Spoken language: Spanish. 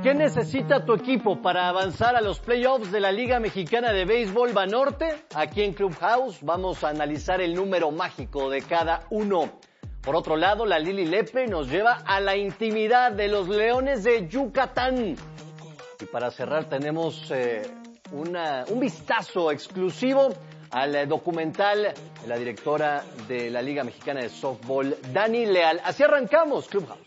¿Qué necesita tu equipo para avanzar a los playoffs de la Liga Mexicana de Béisbol Banorte? Aquí en Clubhouse vamos a analizar el número mágico de cada uno. Por otro lado, la Lili Lepe nos lleva a la intimidad de los Leones de Yucatán. Y para cerrar tenemos un vistazo exclusivo al documental de la directora de la Liga Mexicana de Softball, Dani Leal. Así arrancamos, Clubhouse.